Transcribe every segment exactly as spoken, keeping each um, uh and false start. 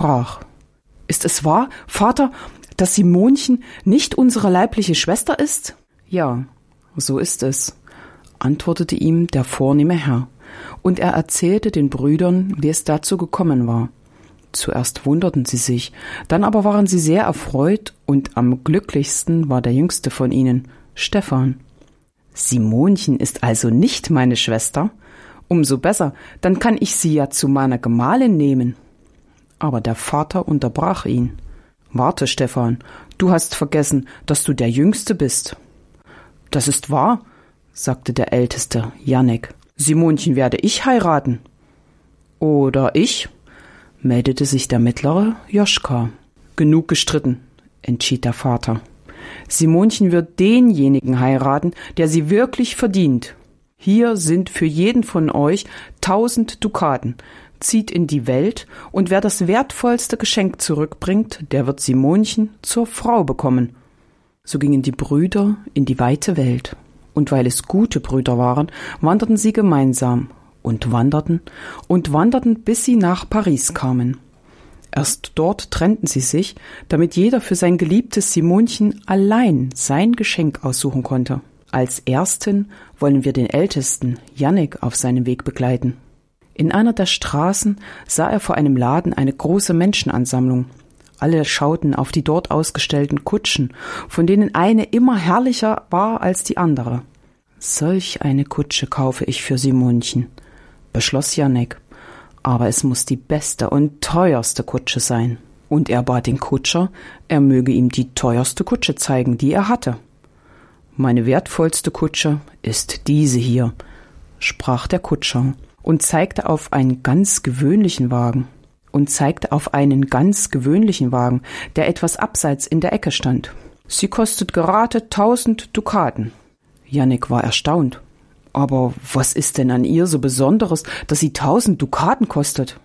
sprach: »Ist es wahr, Vater, dass Simonchen nicht unsere leibliche Schwester ist?« »Ja, so ist es«, antwortete ihm der vornehme Herr, und er erzählte den Brüdern, wie es dazu gekommen war. Zuerst wunderten sie sich, dann aber waren sie sehr erfreut, und am glücklichsten war der jüngste von ihnen, Stephan. »Simonchen ist also nicht meine Schwester? Umso besser, dann kann ich sie ja zu meiner Gemahlin nehmen.« Aber der Vater unterbrach ihn. »Warte, Stephan, du hast vergessen, dass du der Jüngste bist.« »Das ist wahr«, sagte der Älteste, Jannik. »Simonchen werde ich heiraten.« »Oder ich«, meldete sich der Mittlere, Joschka. »Genug gestritten«, entschied der Vater. »Simonchen wird denjenigen heiraten, der sie wirklich verdient. Hier sind für jeden von euch tausend Dukaten. Zieht in die Welt, und wer das wertvollste Geschenk zurückbringt, der wird Simonchen zur Frau bekommen.« So gingen die Brüder in die weite Welt. Und weil es gute Brüder waren, wanderten sie gemeinsam und wanderten und wanderten, bis sie nach Paris kamen. Erst dort trennten sie sich, damit jeder für sein geliebtes Simonchen allein sein Geschenk aussuchen konnte. Als ersten wollen wir den Ältesten, Jannik, auf seinem Weg begleiten. In einer der Straßen sah er vor einem Laden eine große Menschenansammlung. Alle schauten auf die dort ausgestellten Kutschen, von denen eine immer herrlicher war als die andere. »Solch eine Kutsche kaufe ich für Simonchen«, beschloss Jannik. »Aber es muss die beste und teuerste Kutsche sein.« Und er bat den Kutscher, er möge ihm die teuerste Kutsche zeigen, die er hatte. »Meine wertvollste Kutsche ist diese hier«, sprach der Kutscher und zeigte auf einen ganz gewöhnlichen Wagen. und zeigte auf einen ganz gewöhnlichen Wagen, der etwas abseits in der Ecke stand. »Sie kostet gerade tausend Dukaten.« Jannik war erstaunt. »Aber was ist denn an ihr so Besonderes, dass sie tausend Dukaten kostet?«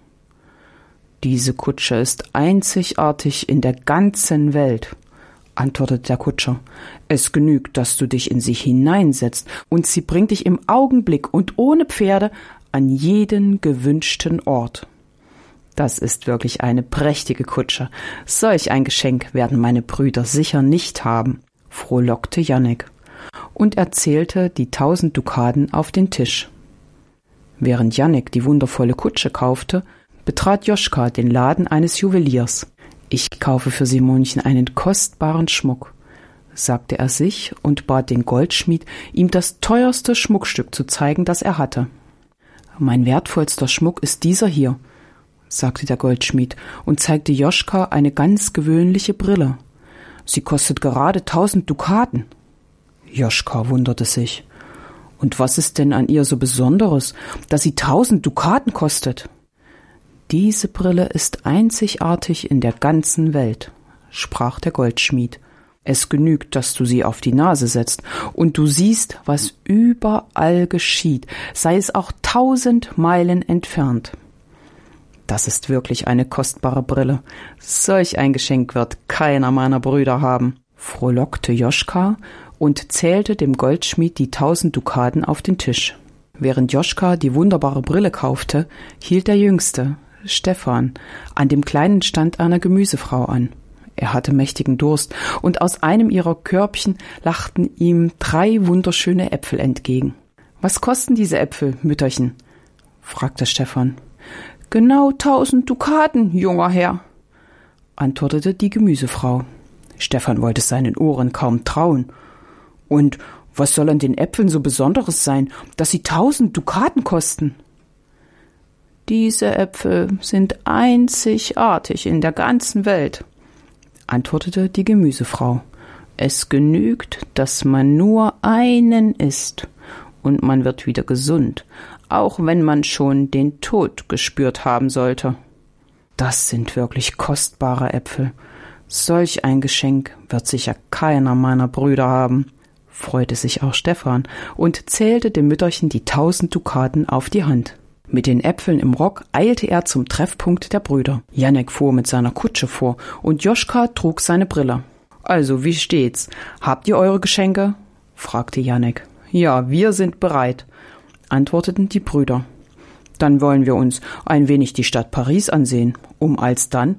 »Diese Kutsche ist einzigartig in der ganzen Welt«, antwortete der Kutscher. »Es genügt, dass du dich in sie hineinsetzt, und sie bringt dich im Augenblick und ohne Pferde an jeden gewünschten Ort.« »Das ist wirklich eine prächtige Kutsche. Solch ein Geschenk werden meine Brüder sicher nicht haben«, frohlockte Jannik und erzählte die tausend Dukaten auf den Tisch. Während Jannik die wundervolle Kutsche kaufte, betrat Joschka den Laden eines Juweliers. »Ich kaufe für Simonchen einen kostbaren Schmuck«, sagte er sich und bat den Goldschmied, ihm das teuerste Schmuckstück zu zeigen, das er hatte. »Mein wertvollster Schmuck ist dieser hier«, sagte der Goldschmied und zeigte Joschka eine ganz gewöhnliche Brille. »Sie kostet gerade tausend Dukaten.« Joschka wunderte sich. »Und was ist denn an ihr so Besonderes, dass sie tausend Dukaten kostet?« »Diese Brille ist einzigartig in der ganzen Welt«, sprach der Goldschmied. »Es genügt, dass du sie auf die Nase setzt, und du siehst, was überall geschieht, sei es auch tausend Meilen entfernt.« »Das ist wirklich eine kostbare Brille. Solch ein Geschenk wird keiner meiner Brüder haben«, frohlockte Joschka und zählte dem Goldschmied die tausend Dukaten auf den Tisch. Während Joschka die wunderbare Brille kaufte, hielt der Jüngste, Stephan, an dem kleinen Stand einer Gemüsefrau an. Er hatte mächtigen Durst, und aus einem ihrer Körbchen lachten ihm drei wunderschöne Äpfel entgegen. »Was kosten diese Äpfel, Mütterchen?« fragte Stephan. »Genau tausend Dukaten, junger Herr«, antwortete die Gemüsefrau. Stephan wollte seinen Ohren kaum trauen. »Und was soll an den Äpfeln so Besonderes sein, dass sie tausend Dukaten kosten?« »Diese Äpfel sind einzigartig in der ganzen Welt«, antwortete die Gemüsefrau. »Es genügt, dass man nur einen isst, und man wird wieder gesund, auch wenn man schon den Tod gespürt haben sollte.« »Das sind wirklich kostbare Äpfel. Solch ein Geschenk wird sicher keiner meiner Brüder haben«, freute sich auch Stephan und zählte dem Mütterchen die tausend Dukaten auf die Hand. Mit den Äpfeln im Rock eilte er zum Treffpunkt der Brüder. Jannik fuhr mit seiner Kutsche vor und Joschka trug seine Brille. »Also, wie steht's? Habt ihr eure Geschenke?« fragte Jannik. »Ja, wir sind bereit«, antworteten die Brüder. »Dann wollen wir uns ein wenig die Stadt Paris ansehen, um alsdann